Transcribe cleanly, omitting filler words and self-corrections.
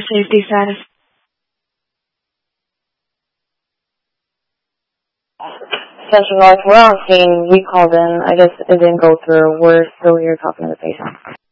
safety status? Central North, we're on scene. We called in. I guess it didn't go through. We're still here talking to the patient.